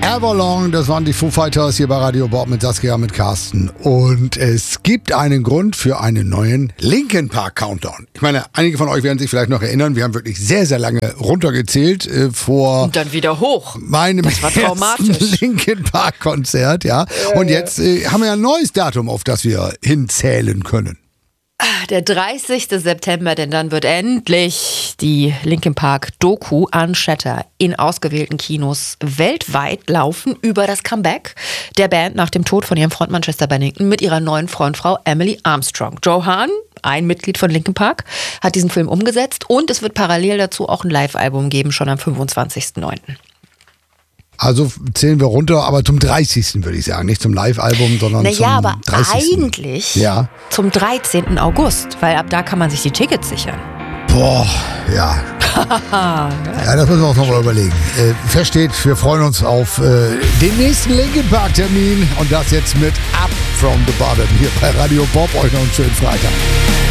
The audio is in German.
Everlong, das waren die Foo Fighters hier bei Radio Bob mit Saskia, mit Carsten. Und es gibt einen Grund für einen neuen Linkin Park Countdown. Ich meine, einige von euch werden sich vielleicht noch erinnern, wir haben wirklich sehr, sehr lange runtergezählt vor... Und dann wieder hoch. Meinem das war traumatisch. ersten Linkin Park Konzert, ja. Und jetzt haben wir ein neues Datum, auf das wir hinzählen können. Der 30. September, denn dann wird endlich die Linkin Park Doku Unshatter in ausgewählten Kinos weltweit laufen über das Comeback der Band nach dem Tod von ihrem Frontmann Chester Bennington mit ihrer neuen Frontfrau Emily Armstrong. Joe Hahn, ein Mitglied von Linkin Park, hat diesen Film umgesetzt und es wird parallel dazu auch ein Live-Album geben, schon am 25.09. Also zählen wir runter, aber zum 30. würde ich sagen. Nicht zum Live-Album, sondern zum 30. Naja, aber eigentlich zum 13. August, weil ab da kann man sich die Tickets sichern. Boah, ja. Ja, das müssen wir uns nochmal überlegen. Versteht, wir freuen uns auf den nächsten Linkin Park Termin und das jetzt mit Up from the Bottom hier bei Radio Bob. Euch noch einen schönen Freitag.